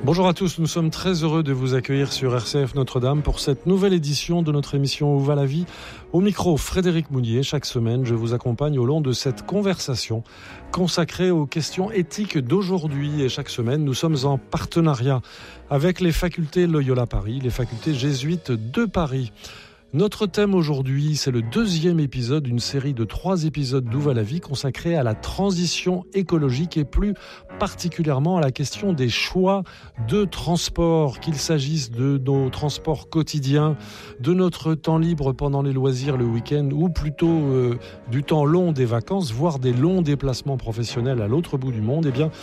Bonjour à tous, nous sommes très heureux de vous accueillir sur RCF Notre-Dame pour cette nouvelle édition de notre émission Où va la vie ? Au micro, Frédéric Mounier. Chaque semaine, je vous accompagne au long de cette conversation consacrée aux questions éthiques d'aujourd'hui. Et chaque semaine, nous sommes en partenariat avec les facultés Loyola Paris, les facultés jésuites de Paris. Notre thème aujourd'hui, c'est le deuxième épisode d'une série de 3 épisodes d'Où va la vie consacrés à la transition écologique et plus particulièrement à la question des choix de transport, qu'il s'agisse de nos transports quotidiens, de notre temps libre pendant les loisirs le week-end ou plutôt du temps long des vacances, voire des longs déplacements professionnels à l'autre bout du monde. Eh bien,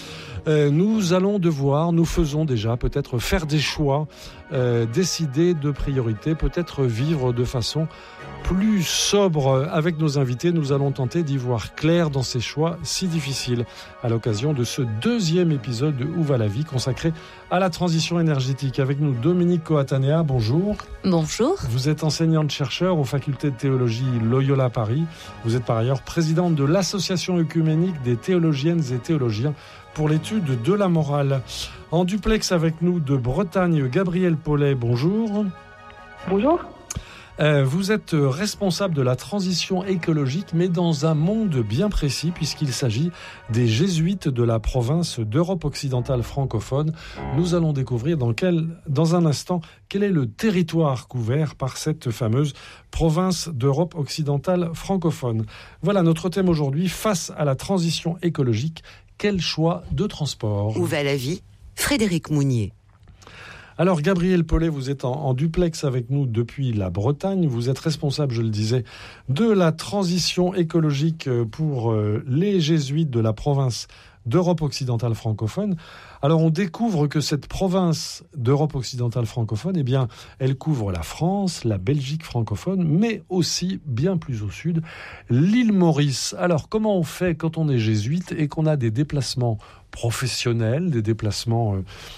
nous faisons déjà peut-être faire des choix, décider de priorités, peut-être vivre de façon plus sobre. Avec nos invités, nous allons tenter d'y voir clair dans ces choix si difficiles à l'occasion de ce deuxième épisode de Où va la vie consacré à la transition énergétique. Avec nous, Dominique Coatanea, bonjour. Bonjour. Vous êtes enseignante-chercheur aux facultés de théologie Loyola Paris. Vous êtes par ailleurs présidente de l'Association œcuménique des théologiennes et théologiens pour l'étude de la morale. En duplex avec nous de Bretagne, Gabriel Paulet, bonjour. Bonjour. Vous êtes responsable de la transition écologique, mais dans un monde bien précis, puisqu'il s'agit des jésuites de la province d'Europe occidentale francophone. Nous allons découvrir dans un instant quel est le territoire couvert par cette fameuse province d'Europe occidentale francophone. Voilà notre thème aujourd'hui, face à la transition écologique. Quel choix de transport ? Où va la vie ? Frédéric Mounier. Alors Gabriel Paulet, vous êtes en duplex avec nous depuis la Bretagne. Vous êtes responsable, je le disais, de la transition écologique pour les jésuites de la province d'Europe occidentale francophone. Alors on découvre que cette province d'Europe occidentale francophone, eh bien, elle couvre la France, la Belgique francophone, mais aussi, bien plus au sud, l'île Maurice. Alors comment on fait quand on est jésuite et qu'on a des déplacements professionnels, des déplacements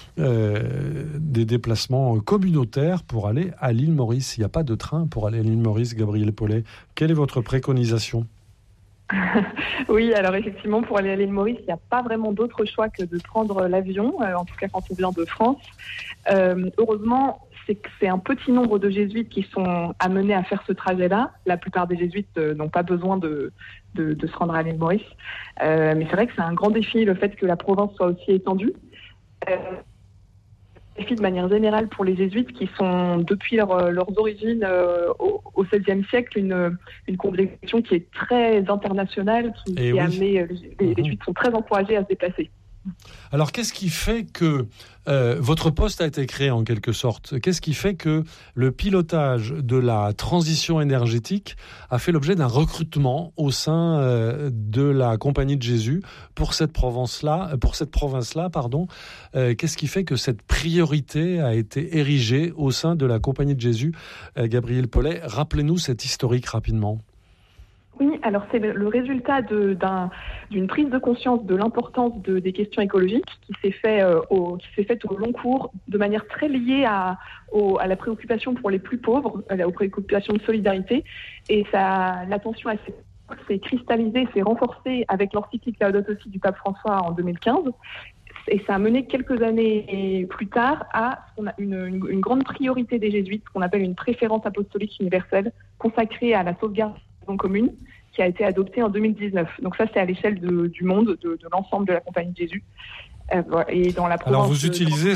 communautaires pour aller à l'île Maurice? Il n'y a pas de train pour aller à l'île Maurice, Gabriel Paulet. Quelle est votre préconisation ? Oui, alors effectivement, pour aller à l'île Maurice, il n'y a pas vraiment d'autre choix que de prendre l'avion, en tout cas quand on vient de France. Heureusement, c'est un petit nombre de jésuites qui sont amenés à faire ce trajet-là. La plupart des jésuites n'ont pas besoin de se rendre à l'île Maurice. Mais c'est vrai que c'est un grand défi, le fait que la province soit aussi étendue. Défi de manière générale pour les jésuites qui sont, depuis leurs origines au XVIe siècle, une congrégation qui est très internationale, qui a amené, les jésuites sont très encouragés à se déplacer. Alors, qu'est-ce qui fait que votre poste a été créé en quelque sorte ? Qu'est-ce qui fait que le pilotage de la transition énergétique a fait l'objet d'un recrutement au sein de la Compagnie de Jésus pour cette province-là, Qu'est-ce qui fait que cette priorité a été érigée au sein de la Compagnie de Jésus ? Gabriel Paulet, rappelez-nous cette historique rapidement. Oui, alors c'est le résultat d'une prise de conscience de l'importance des questions écologiques qui s'est faite au long cours de manière très liée à la préoccupation pour les plus pauvres, aux préoccupations de solidarité. Et l'attention à ces s'est cristallisée, s'est renforcée avec l'encyclique Laudato Si du pape François en 2015. Et ça a mené quelques années plus tard à une grande priorité des jésuites, qu'on appelle une préférence apostolique universelle, consacrée à la sauvegarde commune, qui a été adoptée en 2019. Donc ça, c'est à l'échelle du monde, de l'ensemble de la Compagnie de Jésus. Et dans la province. Alors vous utilisez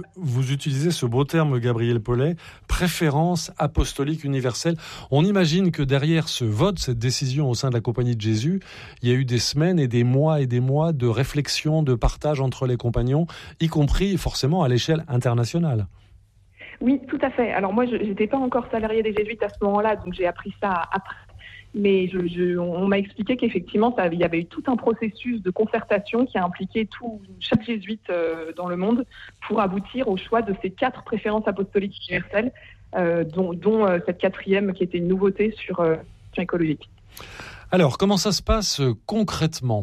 ce beau terme, Gabriel Paulet, préférence apostolique universelle. On imagine que derrière ce vote, cette décision au sein de la Compagnie de Jésus, il y a eu des semaines et des mois de réflexion, de partage entre les compagnons, y compris forcément à l'échelle internationale. Oui, tout à fait. Alors moi, je n'étais pas encore salariée des Jésuites à ce moment-là, donc j'ai appris ça après. Mais on m'a expliqué qu'effectivement, il y avait eu tout un processus de concertation qui a impliqué chaque jésuite dans le monde pour aboutir au choix de ces 4 préférences apostoliques universelles, dont cette 4e qui était une nouveauté sur question écologique. Alors, comment ça se passe concrètement ?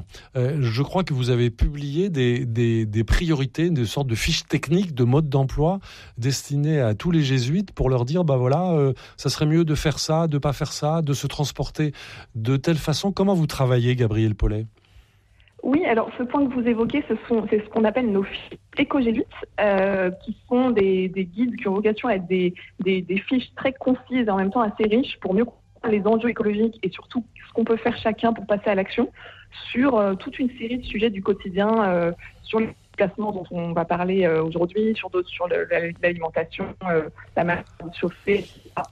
Je crois que vous avez publié des priorités, des sortes de fiches techniques, de modes d'emploi destinées à tous les jésuites pour leur dire, ça serait mieux de faire ça, de pas faire ça, de se transporter de telle façon. Comment vous travaillez, Gabriel Paulet ? Oui, alors ce point que vous évoquez, c'est ce qu'on appelle nos fiches éco-jésuites, qui sont des guides qui ont vocation à être des fiches très concises et en même temps assez riches pour mieux comprendre les enjeux écologiques et surtout ce qu'on peut faire chacun pour passer à l'action sur toute une série de sujets du quotidien, sur les déplacements dont on va parler aujourd'hui, sur d'autres, sur l'alimentation, la manière de chauffer,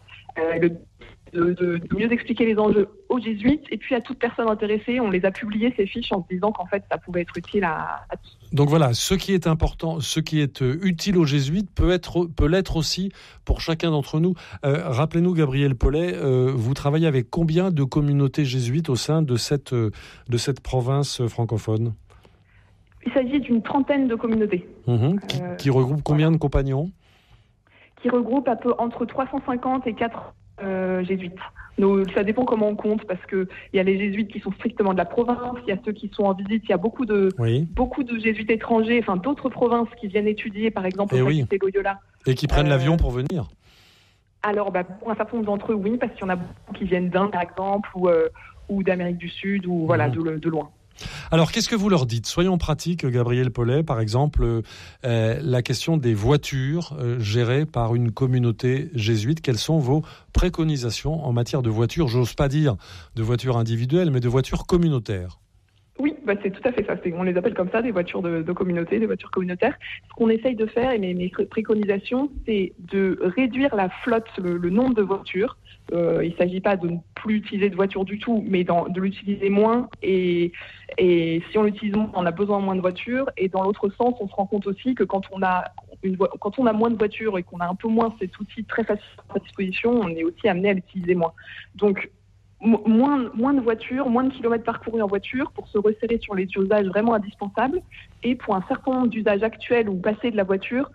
de mieux expliquer les enjeux aux jésuites et puis à toute personne intéressée. On les a publiés, ces fiches, en se disant qu'en fait, ça pouvait être utile à tous. Donc voilà, ce qui est important, ce qui est utile aux jésuites peut l'être aussi pour chacun d'entre nous. Rappelez-nous, Gabriel Paulet, vous travaillez avec combien de communautés jésuites au sein de cette province francophone ? Il s'agit d'une trentaine de communautés. Qui regroupent combien de compagnons ? Qui regroupent entre 350 et 4 jésuites. Ça dépend comment on compte, parce qu'il y a les jésuites qui sont strictement de la province, il y a ceux qui sont en visite, il y a beaucoup de jésuites étrangers, enfin d'autres provinces qui viennent étudier, par exemple au faculté Loyola. Et qui prennent l'avion pour venir. Alors, pour un certain nombre d'entre eux, oui, parce qu'il y en a beaucoup qui viennent d'Inde, par exemple, ou d'Amérique du Sud, ou voilà, de loin. Alors, qu'est-ce que vous leur dites ? Soyons pratiques, Gabriel Paulet, par exemple, la question des voitures gérées par une communauté jésuite. Quelles sont vos préconisations en matière de voitures ? J'ose pas dire de voitures individuelles, mais de voitures communautaires. Oui, c'est tout à fait ça. On les appelle comme ça, des voitures de communauté, des voitures communautaires. Ce qu'on essaye de faire, et mes préconisations, c'est de réduire la flotte, le nombre de voitures. Il ne s'agit pas de ne plus utiliser de voiture du tout, mais de l'utiliser moins. Et si on l'utilise moins, on a besoin de moins de voitures. Et dans l'autre sens, on se rend compte aussi que quand on a moins de voitures et qu'on a un peu moins cet outil très facile à sa disposition, on est aussi amené à l'utiliser moins. Donc, moins de voitures, moins de kilomètres parcourus en voiture pour se resserrer sur les usages vraiment indispensables, et pour un certain nombre d'usages actuels ou passer de la voiture,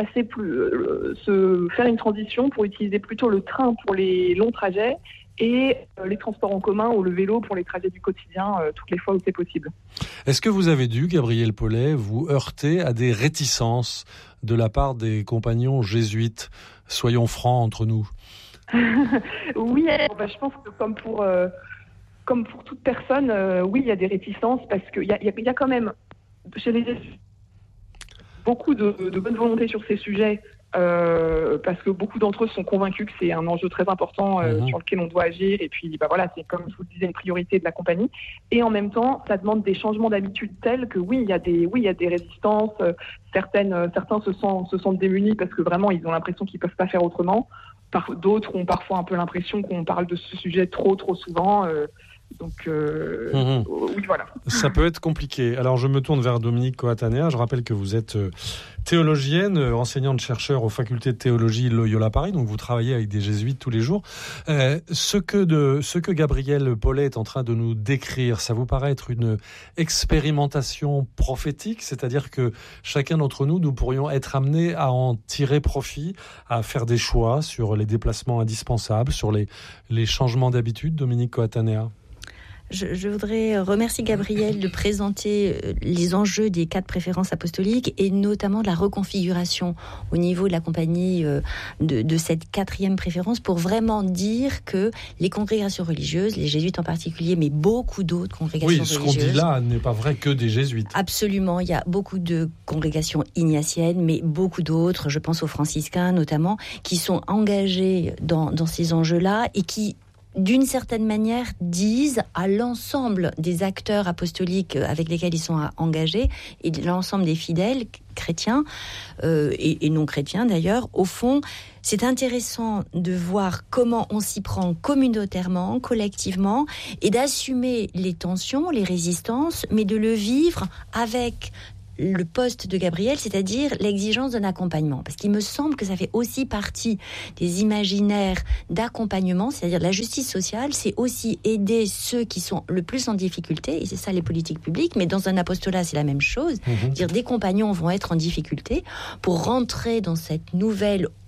faire une transition pour utiliser plutôt le train pour les longs trajets et les transports en commun ou le vélo pour les trajets du quotidien toutes les fois où c'est possible. Est-ce que vous avez dû, Gabriel Paulet, vous heurter à des réticences de la part des compagnons jésuites ? Soyons francs entre nous. Oui, je pense que comme pour toute personne, oui, il y a des réticences parce qu'il y a quand même chez les jésuites beaucoup de bonne volonté sur ces sujets, parce que beaucoup d'entre eux sont convaincus que c'est un enjeu très important sur lequel on doit agir, et puis c'est comme je vous le disais une priorité de la compagnie, et en même temps ça demande des changements d'habitude tels que il y a des résistances, certains se sentent démunis parce que vraiment ils ont l'impression qu'ils peuvent pas faire autrement. D'autres ont parfois un peu l'impression qu'on parle de ce sujet trop souvent. Oui, voilà. Ça peut être compliqué. Alors, je me tourne vers Dominique Coatanea. Je rappelle que vous êtes théologienne, enseignante-chercheur aux facultés de théologie Loyola Paris. Donc, vous travaillez avec des jésuites tous les jours. Ce que Gabriel Paulet est en train de nous décrire, ça vous paraît être une expérimentation prophétique ? C'est-à-dire que chacun d'entre nous pourrions être amenés à en tirer profit, à faire des choix sur les déplacements indispensables, sur les changements d'habitude, Dominique Coatanea ? Je voudrais remercier Gabriel de présenter les enjeux des 4 préférences apostoliques et notamment de la reconfiguration au niveau de la compagnie de cette 4e préférence pour vraiment dire que les congrégations religieuses, les jésuites en particulier, mais beaucoup d'autres congrégations religieuses... Oui, ce qu'on dit là n'est pas vrai que des jésuites. Absolument, il y a beaucoup de congrégations ignatiennes, mais beaucoup d'autres, je pense aux franciscains notamment, qui sont engagés dans ces enjeux-là et qui d'une certaine manière, disent à l'ensemble des acteurs apostoliques avec lesquels ils sont engagés et l'ensemble des fidèles chrétiens et non chrétiens d'ailleurs, au fond, c'est intéressant de voir comment on s'y prend communautairement, collectivement, et d'assumer les tensions, les résistances, mais de le vivre avec le poste de Gabriel, c'est-à-dire l'exigence d'un accompagnement. Parce qu'il me semble que ça fait aussi partie des imaginaires d'accompagnement, c'est-à-dire la justice sociale, c'est aussi aider ceux qui sont le plus en difficulté, et c'est ça les politiques publiques, mais dans un apostolat, c'est la même chose. Dire des compagnons vont être en difficulté pour rentrer dans cette nouvelle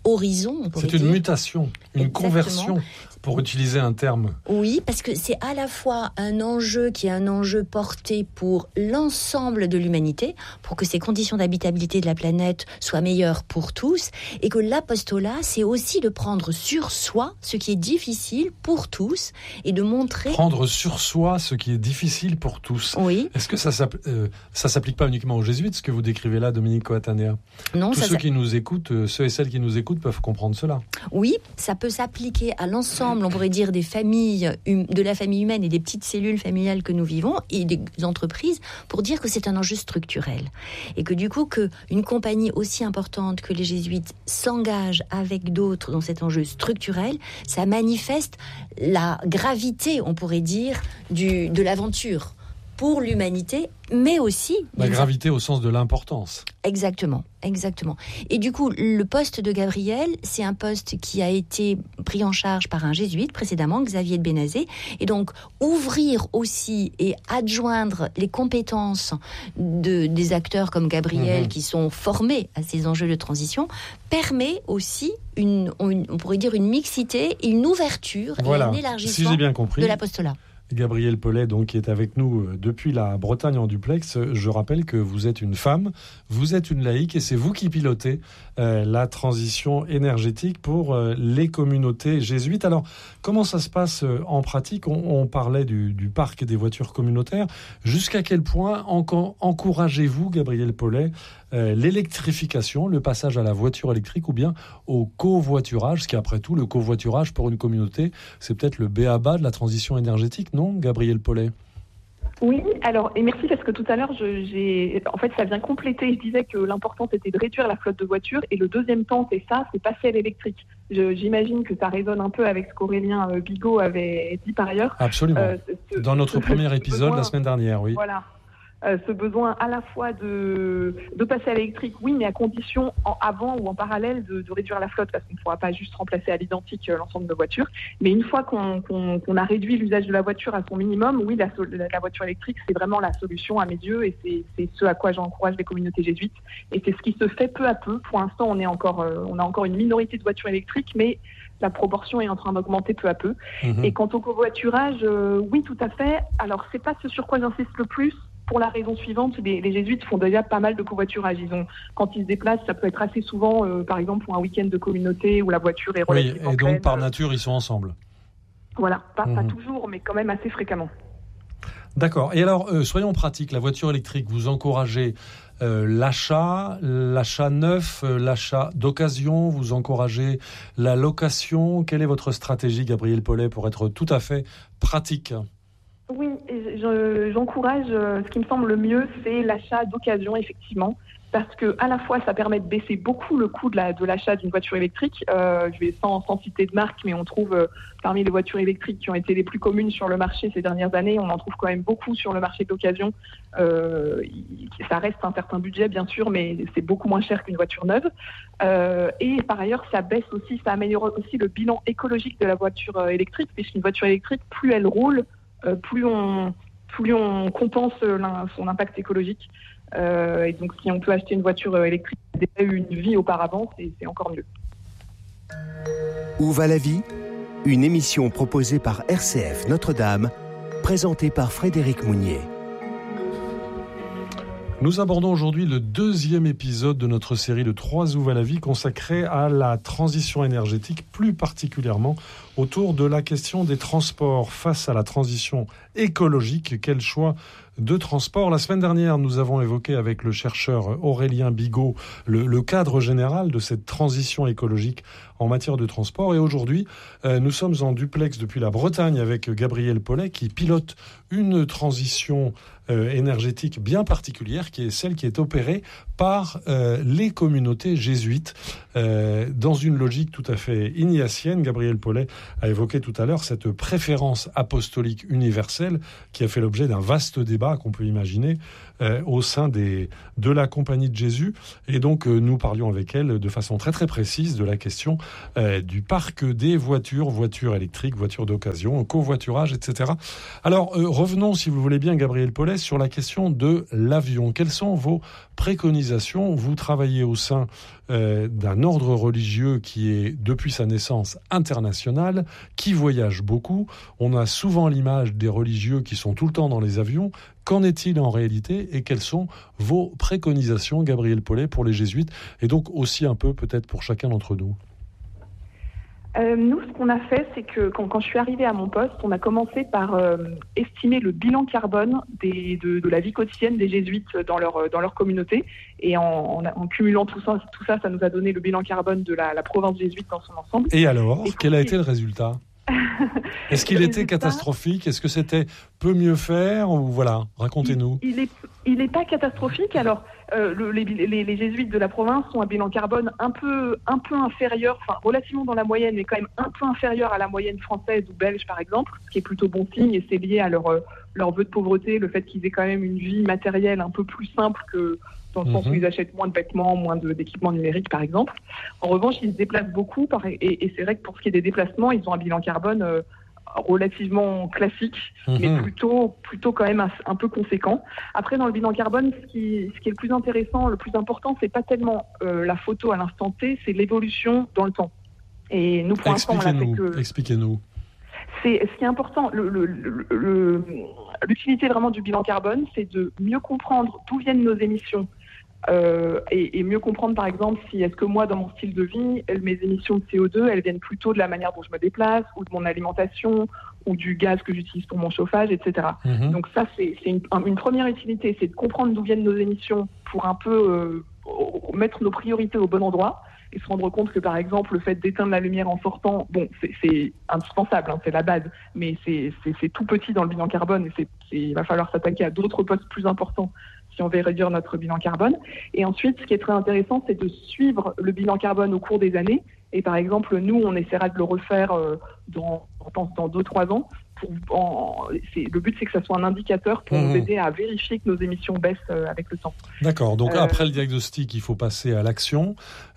horizon, on pourrait dire. C'est une mutation, une Exactement. Conversion, pour utiliser un terme. Oui, parce que c'est à la fois un enjeu qui est un enjeu porté pour l'ensemble de l'humanité, pour que ces conditions d'habitabilité de la planète soient meilleures pour tous, et que l'apostolat, c'est aussi de prendre sur soi ce qui est difficile pour tous, et de montrer... Prendre sur soi ce qui est difficile pour tous. Oui. Est-ce que ça s'applique pas uniquement aux jésuites, ce que vous décrivez là, Dominique Coatanea? Non, tous ceux qui nous écoutent, ceux et celles qui nous écoutent peuvent comprendre cela. Oui, ça peut s'appliquer à l'ensemble, on pourrait dire, des familles, de la famille humaine et des petites cellules familiales que nous vivons, et des entreprises, pour dire que c'est un enjeu structurel. Et que du coup, qu'une compagnie aussi importante que les jésuites s'engage avec d'autres dans cet enjeu structurel, ça manifeste la gravité, on pourrait dire, de l'aventure pour l'humanité, mais aussi... La gravité au sens de l'importance. Exactement. Et du coup, le poste de Gabriel, c'est un poste qui a été pris en charge par un jésuite précédemment, Xavier de Benazet, et donc ouvrir aussi et adjoindre les compétences des acteurs comme Gabriel, qui sont formés à ces enjeux de transition, permet aussi on pourrait dire une mixité, une ouverture et un élargissement de l'apostolat. Gabriel Paulet, donc, qui est avec nous depuis la Bretagne en duplex. Je rappelle que vous êtes une femme, vous êtes une laïque et c'est vous qui pilotez la transition énergétique pour les communautés jésuites. Alors, comment ça se passe en pratique? On parlait du parc des voitures communautaires. Jusqu'à quel point encouragez-vous, Gabriel Paulet, l'électrification, le passage à la voiture électrique ou bien au covoiturage, ce qui après tout, le covoiturage pour une communauté, c'est peut-être le b.a.-ba de la transition énergétique, non, Gabriel Paulet? Oui, alors, et merci parce que tout à l'heure, en fait, ça vient compléter. Je disais que l'important, c'était de réduire la flotte de voitures et le deuxième temps, c'est passer à l'électrique. J'imagine que ça résonne un peu avec ce qu'Aurélien Bigot avait dit par ailleurs. Absolument. Dans notre premier épisode, la semaine dernière, oui. Voilà. Ce besoin à la fois de passer à l'électrique, oui, mais à condition avant ou en parallèle de réduire la flotte, parce qu'on ne pourra pas juste remplacer à l'identique l'ensemble de voitures. Mais une fois qu'on a réduit l'usage de la voiture à son minimum, oui, la voiture électrique, c'est vraiment la solution à mes yeux, et c'est ce à quoi j'encourage les communautés jésuites. Et c'est ce qui se fait peu à peu. Pour l'instant, on a encore une minorité de voitures électriques, mais la proportion est en train d'augmenter peu à peu. Et quant au covoiturage, oui, tout à fait. Alors, c'est pas ce sur quoi j'insiste le plus. Pour la raison suivante, les jésuites font déjà pas mal de covoiturage. Quand ils se déplacent, ça peut être assez souvent, par exemple, pour un week-end de communauté où la voiture est relativement pleine. Et donc, par nature, ils sont ensemble. Voilà, pas toujours, mais quand même assez fréquemment. D'accord. Et alors, soyons pratiques. La voiture électrique, vous encouragez l'achat neuf, l'achat d'occasion, vous encouragez la location. Quelle est votre stratégie, Gabriel Paulet, pour être tout à fait pratique ? Oui, j'encourage, ce qui me semble le mieux, c'est l'achat d'occasion, effectivement, parce que à la fois, ça permet de baisser beaucoup le coût de l'achat d'une voiture électrique. Je vais sans citer de marque, mais on trouve parmi les voitures électriques qui ont été les plus communes sur le marché ces dernières années, on en trouve quand même beaucoup sur le marché d'occasion. Ça reste un certain budget, bien sûr, mais c'est beaucoup moins cher qu'une voiture neuve. Et par ailleurs, ça améliore aussi le bilan écologique de la voiture électrique, puisqu'une voiture électrique, plus elle roule, plus on compense son impact écologique. Et donc, si on peut acheter une voiture électrique qui a déjà eu une vie auparavant, c'est encore mieux. Où va la vie ? Une émission proposée par RCF Notre-Dame, présentée par Frédéric Mounier. Nous abordons aujourd'hui le deuxième épisode de notre série de 3 Où va la vie, consacrée à la transition énergétique, plus particulièrement autour de la question des transports face à la transition écologique. Quel choix de transport? La semaine dernière, nous avons évoqué avec le chercheur Aurélien Bigot le cadre général de cette transition écologique en matière de transport. Et aujourd'hui, nous sommes en duplex depuis la Bretagne avec Gabriel Paulet qui pilote une transition énergétique bien particulière qui est celle qui est opérée par les communautés jésuites dans une logique tout à fait ignatienne. Gabriel Paulet a évoqué tout à l'heure cette préférence apostolique universelle qui a fait l'objet d'un vaste débat qu'on peut imaginer au sein de la Compagnie de Jésus. Et donc, nous parlions avec elle de façon très très précise de la question du parc des voitures électriques, voitures d'occasion, covoiturage, etc. Alors, revenons, si vous voulez bien, Gabriel Paulet, sur la question de l'avion. Quelles sont vos préconisations ? Vous travaillez au sein d'un ordre religieux qui est, depuis sa naissance, international, qui voyage beaucoup. On a souvent l'image des religieux qui sont tout le temps dans les avions. Qu'en est-il en réalité et quelles sont vos préconisations, Gabriel Paulet, pour les jésuites et donc aussi un peu peut-être pour chacun d'entre nous ? Nous, ce qu'on a fait, c'est que quand je suis arrivée à mon poste, on a commencé par estimer le bilan carbone de la vie quotidienne des jésuites dans leur communauté. Et en cumulant tout ça, ça nous a donné le bilan carbone de la province jésuite dans son ensemble. Et alors, quel a été le résultat ? Est-ce qu'il était catastrophique ? Est-ce que c'était peut mieux faire ? Ou voilà, racontez-nous. Il est pas catastrophique. Alors, les jésuites de la province ont un bilan carbone un peu inférieur, enfin relativement dans la moyenne, mais quand même un peu inférieur à la moyenne française ou belge, par exemple, ce qui est plutôt bon signe, et c'est lié à leur vœu de pauvreté, le fait qu'ils aient quand même une vie matérielle un peu plus simple que dans le sens où ils achètent moins de vêtements, moins d'équipements numériques, par exemple. En revanche, ils se déplacent beaucoup, et c'est vrai que pour ce qui est des déplacements, ils ont un bilan carbone relativement classique, mais plutôt quand même un peu conséquent. Après, dans le bilan carbone, ce qui est le plus intéressant, le plus important, c'est pas tellement la photo à l'instant T, c'est l'évolution dans le temps. Et nous, pour l'instant, on a fait que... Expliquez-nous. Ce qui est important, l'utilité vraiment du bilan carbone, c'est de mieux comprendre d'où viennent nos émissions. Et mieux comprendre, par exemple, est-ce que moi, dans mon style de vie, mes émissions de CO2, elles viennent plutôt de la manière dont je me déplace, ou de mon alimentation, ou du gaz que j'utilise pour mon chauffage, etc. Donc ça, c'est une première utilité, c'est de comprendre d'où viennent nos émissions pour un peu mettre nos priorités au bon endroit, et se rendre compte que, par exemple, le fait d'éteindre la lumière en sortant, bon, c'est indispensable, c'est la base, mais c'est tout petit dans le bilan carbone, et il va falloir s'attaquer à d'autres postes plus importants si on veut réduire notre bilan carbone. Et ensuite, ce qui est très intéressant, c'est de suivre le bilan carbone au cours des années. Et par exemple, nous, on essaiera de le refaire dans 2-3 ans. Le but, c'est que ça soit un indicateur pour nous aider à vérifier que nos émissions baissent avec le temps. D'accord. Donc, après le diagnostic, il faut passer à l'action.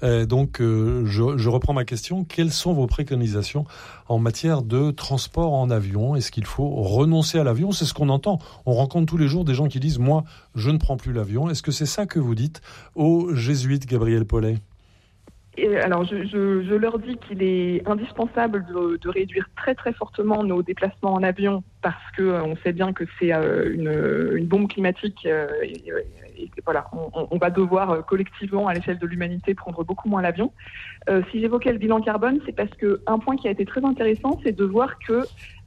Je reprends ma question. Quelles sont vos préconisations en matière de transport en avion ? Est-ce qu'il faut renoncer à l'avion ? C'est ce qu'on entend. On rencontre tous les jours des gens qui disent « Moi, je ne prends plus l'avion ». Est-ce que c'est ça que vous dites aux jésuites, Gabriel Paulet ? Alors, je leur dis qu'il est indispensable de réduire très très fortement nos déplacements en avion parce que on sait bien que c'est une bombe climatique. Et voilà, on va devoir collectivement à l'échelle de l'humanité prendre beaucoup moins l'avion. Si j'évoquais le bilan carbone, c'est parce que un point qui a été très intéressant, c'est de voir que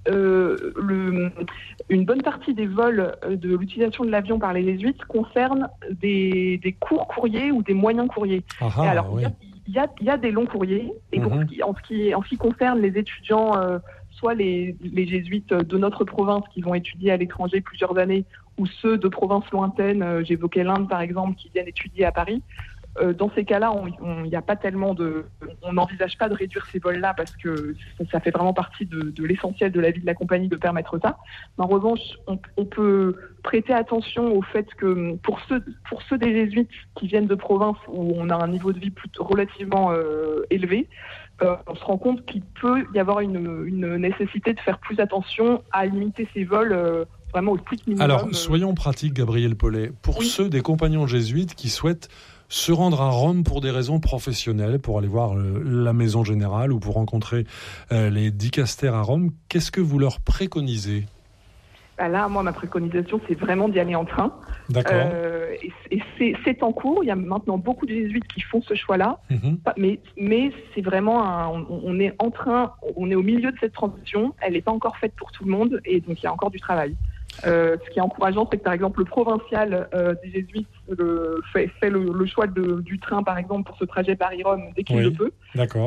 une bonne partie des vols de l'utilisation de l'avion par les jésuites concerne des courts courriers ou des moyens courriers. Il y a des longs courriers, et en ce qui concerne les étudiants, soit les jésuites de notre province qui vont étudier à l'étranger plusieurs années, ou ceux de provinces lointaines, j'évoquais l'Inde par exemple, qui viennent étudier à Paris. Dans ces cas-là, on n'envisage pas de réduire ces vols-là parce que ça fait vraiment partie de l'essentiel de la vie de la compagnie de permettre ça. Mais en revanche, on peut prêter attention au fait que pour ceux des jésuites qui viennent de provinces où on a un niveau de vie relativement élevé, on se rend compte qu'il peut y avoir une nécessité de faire plus attention à limiter ces vols vraiment au strict minimum. Alors, soyons pratiques, Gabriel Paulet. Pour ceux des compagnons jésuites qui souhaitent se rendre à Rome pour des raisons professionnelles, pour aller voir la maison générale ou pour rencontrer les dicastères à Rome, qu'est-ce que vous leur préconisez ? Là, moi, ma préconisation, c'est vraiment d'y aller en train. D'accord. Et c'est en cours. Il y a maintenant beaucoup de jésuites qui font ce choix-là. Mais c'est vraiment on est en train, on est au milieu de cette transition. Elle n'est pas encore faite pour tout le monde, et donc il y a encore du travail. Ce qui est encourageant, c'est que par exemple le provincial des jésuites fait le choix du train, par exemple, pour ce trajet Paris-Rome dès qu'il le peut. D'accord.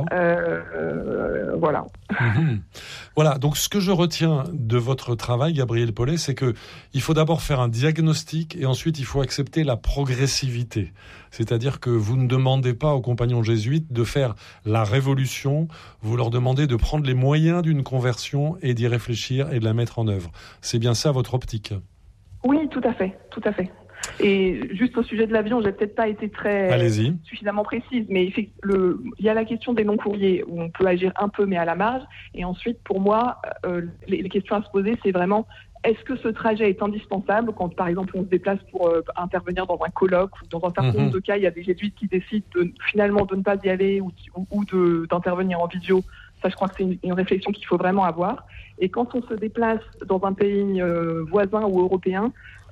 Voilà. Voilà, donc ce que je retiens de votre travail, Gabriel Paulet, c'est qu'il faut d'abord faire un diagnostic et ensuite il faut accepter la progressivité. C'est-à-dire que vous ne demandez pas aux compagnons jésuites de faire la révolution, vous leur demandez de prendre les moyens d'une conversion et d'y réfléchir et de la mettre en œuvre. C'est bien ça votre optique ? Oui, tout à fait, tout à fait. Et juste au sujet de l'avion, j'ai peut-être pas été suffisamment précise, mais il y a la question des longs courriers où on peut agir un peu mais à la marge. Et ensuite, pour moi, les questions à se poser, c'est vraiment Est-ce que ce trajet est indispensable quand, par exemple, on se déplace pour intervenir dans un colloque ou dans un certain nombre de cas, il y a des jésuites qui décident finalement de ne pas y aller ou d'intervenir en visio. Ça, je crois que c'est une réflexion qu'il faut vraiment avoir. Et quand on se déplace dans un pays voisin ou européen,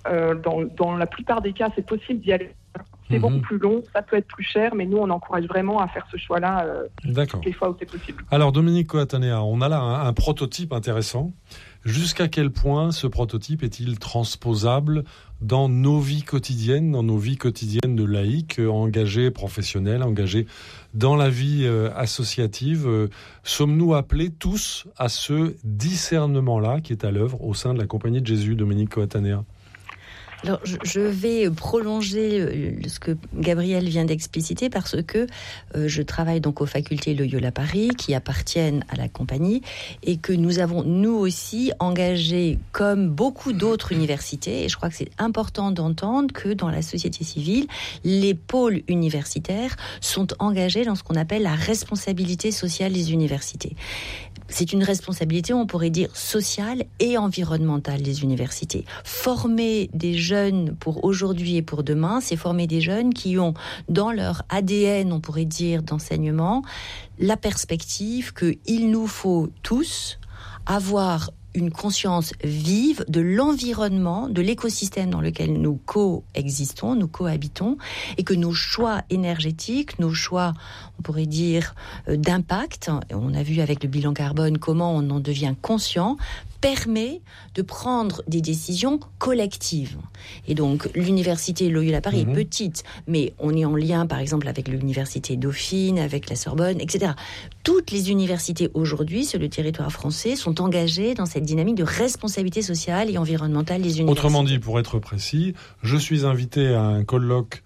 dans la plupart des cas, c'est possible d'y aller. C'est beaucoup plus long, ça peut être plus cher, mais nous, on encourage vraiment à faire ce choix-là toutes les fois où c'est possible. Alors, Dominique Coatanea, on a là un prototype intéressant. Jusqu'à quel point ce prototype est-il transposable dans nos vies quotidiennes, de laïcs, engagés, professionnels, engagés dans la vie associative? Sommes-nous appelés tous à ce discernement-là qui est à l'œuvre au sein de la Compagnie de Jésus, Dominique Coatanea? Alors, je vais prolonger ce que Gabriel vient d'expliciter parce que je travaille donc aux facultés Loyola Paris qui appartiennent à la compagnie et que nous avons, nous aussi, engagé comme beaucoup d'autres universités. Et je crois que c'est important d'entendre que dans la société civile, les pôles universitaires sont engagés dans ce qu'on appelle la responsabilité sociale des universités. C'est une responsabilité, on pourrait dire, sociale et environnementale des universités. Former des jeunes pour aujourd'hui et pour demain, c'est former des jeunes qui ont dans leur ADN, on pourrait dire, d'enseignement, la perspective qu'il nous faut tous avoir une conscience vive de l'environnement, de l'écosystème dans lequel nous coexistons, nous cohabitons, et que nos choix énergétiques, nos choix, on pourrait dire, d'impact, on a vu avec le bilan carbone comment on en devient conscient, permet de prendre des décisions collectives. Et donc, l'université Loyola Paris est petite, mais on est en lien, par exemple, avec l'université Dauphine, avec la Sorbonne, etc. Toutes les universités aujourd'hui, sur le territoire français, sont engagées dans cette dynamique de responsabilité sociale et environnementale des universités. Autrement dit, pour être précis, je suis invité à un colloque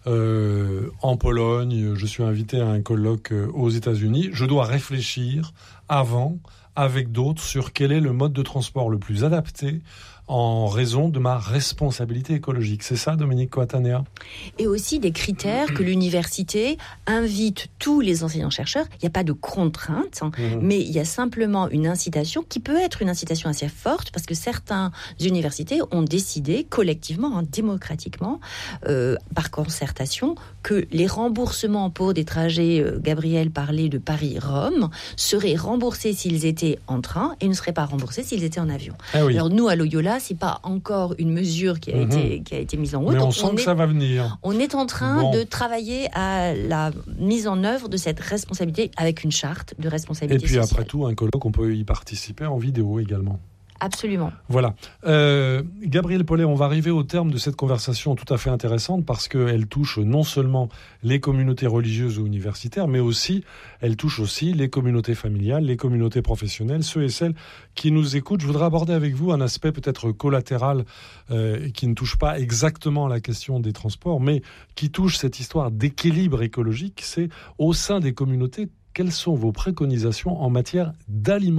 en Pologne, je suis invité à un colloque aux États-Unis. Je dois réfléchir avant, avec d'autres, sur quel est le mode de transport le plus adapté en raison de ma responsabilité écologique. C'est ça, Dominique Coatanea ? Et aussi des critères que l'université invite tous les enseignants-chercheurs. Il n'y a pas de contrainte, mais il y a simplement une incitation qui peut être une incitation assez forte parce que certaines universités ont décidé collectivement, démocratiquement, par concertation, que les remboursements pour des trajets, Gabriel parlait de Paris-Rome, seraient remboursés s'ils étaient en train et ne seraient pas remboursés s'ils étaient en avion. Ah oui. Alors nous, à Loyola, c'est pas encore une mesure qui a été mise en route. Mais on sent que ça va venir. On est en train de travailler à la mise en œuvre de cette responsabilité avec une charte de responsabilité sociale. Et puis après tout, un colloque, on peut y participer en vidéo également. Absolument. Voilà. Gabriel Paulet, on va arriver au terme de cette conversation tout à fait intéressante parce qu'elle touche non seulement les communautés religieuses ou universitaires, mais aussi, elle touche aussi les communautés familiales, les communautés professionnelles, ceux et celles qui nous écoutent. Je voudrais aborder avec vous un aspect peut-être collatéral qui ne touche pas exactement à la question des transports, mais qui touche cette histoire d'équilibre écologique. C'est au sein des communautés. Quelles sont vos préconisations en matière d'alimentation ?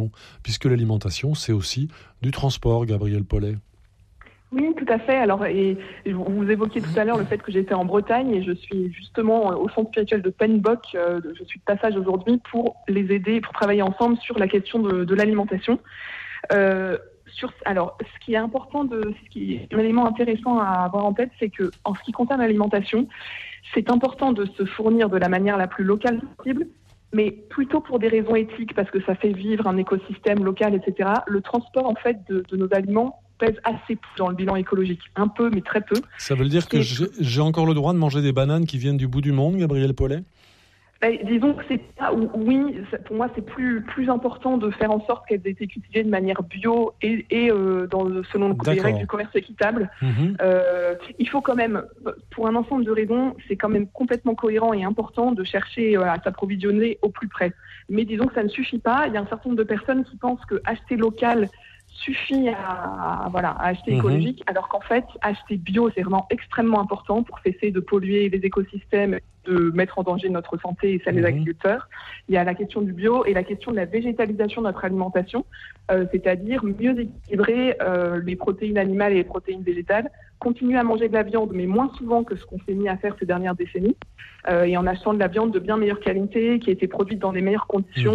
Puisque l'alimentation, c'est aussi du transport, Gabriel Paulet. Oui, tout à fait. Alors, et vous évoquiez tout à l'heure le fait que j'étais en Bretagne et je suis justement au centre spirituel de Penbock. Je suis de passage aujourd'hui pour les aider, pour travailler ensemble sur la question de l'alimentation. Alors, ce qui est important, un élément intéressant à avoir en tête, c'est que en ce qui concerne l'alimentation, c'est important de se fournir de la manière la plus locale possible, mais plutôt pour des raisons éthiques, parce que ça fait vivre un écosystème local, etc. Le transport, en fait, de nos aliments pèse assez peu dans le bilan écologique. Un peu, mais très peu. Ça veut dire que j'ai encore le droit de manger des bananes qui viennent du bout du monde, Gabriel Paulet ? Disons que c'est pas, oui, pour moi c'est plus important de faire en sorte qu'elles aient été cultivées de manière bio et selon les règles du commerce équitable. Il faut quand même, pour un ensemble de raisons, c'est quand même complètement cohérent et important de chercher à s'approvisionner au plus près. Mais disons que ça ne suffit pas. Il y a un certain nombre de personnes qui pensent que acheter local suffit à acheter écologique, alors qu'en fait, acheter bio, c'est vraiment extrêmement important pour cesser de polluer les écosystèmes, de mettre en danger notre santé et celle des agriculteurs. Il y a la question du bio et la question de la végétalisation de notre alimentation, c'est-à-dire mieux équilibrer les protéines animales et les protéines végétales, continuer à manger de la viande, mais moins souvent que ce qu'on s'est mis à faire ces dernières décennies, et en achetant de la viande de bien meilleure qualité, qui a été produite dans les meilleures conditions,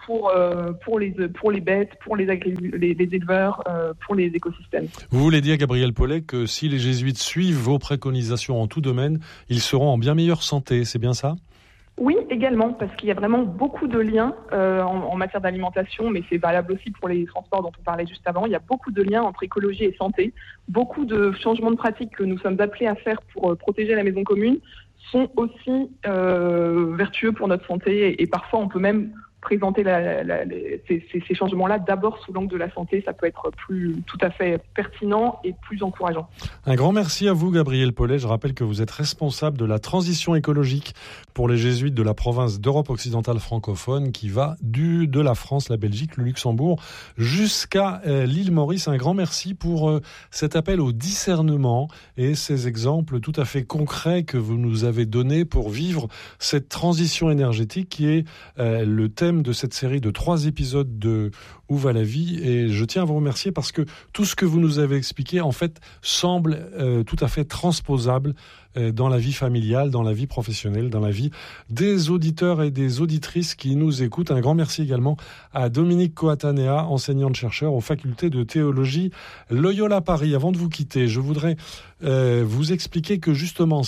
pour les bêtes, pour les éleveurs, pour les écosystèmes. Vous voulez dire, Gabrielle Paulet, que si les jésuites suivent vos préconisations en tout domaine, ils seront en bien meilleure santé, c'est bien ça ? Oui, également, parce qu'il y a vraiment beaucoup de liens en matière d'alimentation, mais c'est valable aussi pour les transports dont on parlait juste avant. Il y a beaucoup de liens entre écologie et santé. Beaucoup de changements de pratiques que nous sommes appelés à faire pour protéger la maison commune sont aussi vertueux pour notre santé et parfois on peut même présenter ces changements-là d'abord sous l'angle de la santé. Ça peut être tout à fait pertinent et plus encourageant. Un grand merci à vous, Gabrielle Paulet. Je rappelle que vous êtes responsable de la transition écologique pour les jésuites de la province d'Europe occidentale francophone qui va de la France, la Belgique, le Luxembourg jusqu'à l'île Maurice. Un grand merci pour cet appel au discernement et ces exemples tout à fait concrets que vous nous avez donnés pour vivre cette transition énergétique qui est le thème de cette série de 3 épisodes de Où va la vie, et je tiens à vous remercier parce que tout ce que vous nous avez expliqué en fait semble tout à fait transposable dans la vie familiale, dans la vie professionnelle, dans la vie des auditeurs et des auditrices qui nous écoutent. Un grand merci également à Dominique Coatanea, enseignante-chercheur aux facultés de théologie Loyola Paris. Avant de vous quitter, je voudrais vous expliquer que justement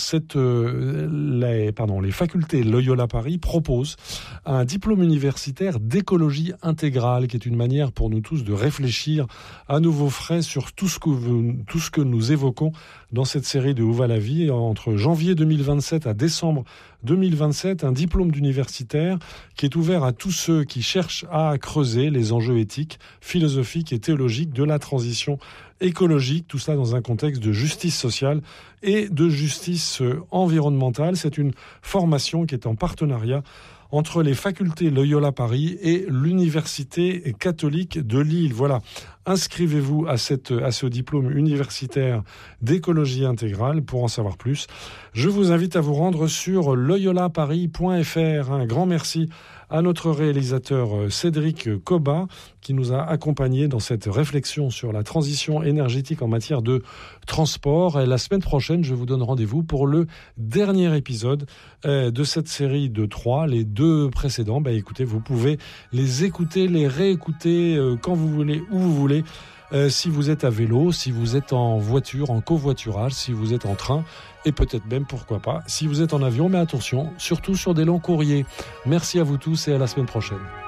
les facultés Loyola Paris proposent un diplôme universitaire d'écologie intégrale, qui est une manière pour nous tous de réfléchir à nouveau frais sur tout ce que nous évoquons dans cette série de Où va la vie. Entre janvier 2027 à décembre 2027, un diplôme d'universitaire qui est ouvert à tous ceux qui cherchent à creuser les enjeux éthiques, philosophiques et théologiques de la transition écologique, tout cela dans un contexte de justice sociale et de justice environnementale. C'est une formation qui est en partenariat entre les facultés Loyola Paris et l'Université catholique de Lille. Voilà, inscrivez-vous à ce diplôme universitaire d'écologie intégrale pour en savoir plus. Je vous invite à vous rendre sur loyolaparis.fr. Un grand merci à notre réalisateur Cédric Coba qui nous a accompagnés dans cette réflexion sur la transition énergétique en matière de transport. Et la semaine prochaine, je vous donne rendez-vous pour le dernier épisode de cette série de 3. Les 2 précédents, écoutez, vous pouvez les écouter, les réécouter quand vous voulez, où vous voulez. Si vous êtes à vélo, si vous êtes en voiture, en covoiturage, si vous êtes en train et peut-être même, pourquoi pas, si vous êtes en avion. Mais attention, surtout sur des longs courriers. Merci à vous tous et à la semaine prochaine.